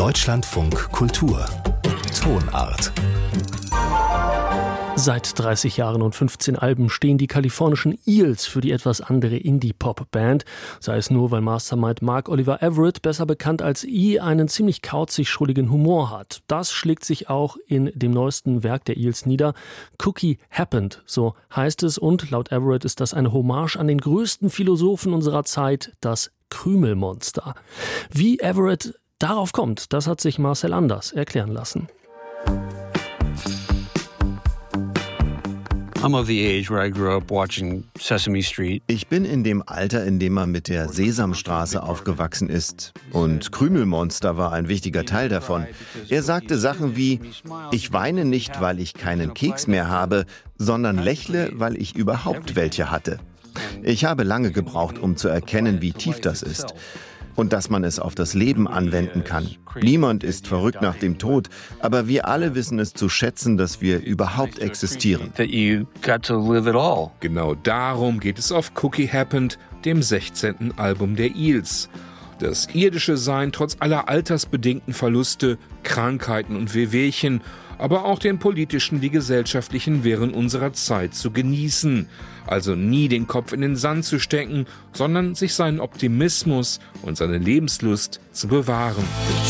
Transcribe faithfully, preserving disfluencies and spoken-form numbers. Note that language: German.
Deutschlandfunk Kultur Tonart. Seit dreißig Jahren und fünfzehn Alben stehen die kalifornischen Eels für die etwas andere Indie-Pop-Band. Sei es nur, weil Mastermind Mark Oliver Everett, besser bekannt als E., einen ziemlich kauzig-schrulligen Humor hat. Das schlägt sich auch in dem neuesten Werk der Eels nieder. Cookie Happened, so heißt es. Und laut Everett ist das eine Hommage an den größten Philosophen unserer Zeit, das Krümelmonster. Wie Everett darauf kommt, das hat sich Marcel Anders erklären lassen. Ich bin in dem Alter, in dem man mit der Sesamstraße aufgewachsen ist. Und Krümelmonster war ein wichtiger Teil davon. Er sagte Sachen wie: Ich weine nicht, weil ich keinen Keks mehr habe, sondern lächle, weil ich überhaupt welche hatte. Ich habe lange gebraucht, um zu erkennen, wie tief das ist. Und dass man es auf das Leben anwenden kann. Niemand ist verrückt nach dem Tod, aber wir alle wissen es zu schätzen, dass wir überhaupt existieren. Genau darum geht es auf Cookie Happened, dem sechzehnten Album der Eels. Das irdische Sein trotz aller altersbedingten Verluste, Krankheiten und Wehwehchen, aber auch den politischen wie gesellschaftlichen Wirren unserer Zeit zu genießen. Also nie den Kopf in den Sand zu stecken, sondern sich seinen Optimismus und seine Lebenslust zu bewahren.